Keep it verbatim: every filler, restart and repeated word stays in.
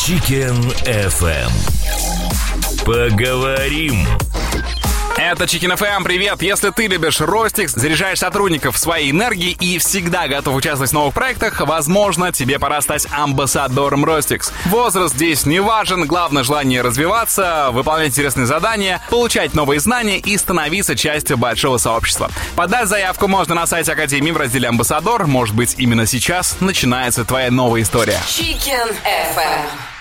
Chicken эф эм. Поговорим. Это Chicken эф эм, привет! Если ты любишь Ростикс, заряжаешь сотрудников своей энергией и всегда готов участвовать в новых проектах, возможно, тебе пора стать амбассадором Ростикс. Возраст здесь не важен, главное желание развиваться, выполнять интересные задания, получать новые знания и становиться частью большого сообщества. Подать заявку можно на сайте Академии в разделе «Амбассадор». Может быть, именно сейчас начинается твоя новая история. Chicken эф эм.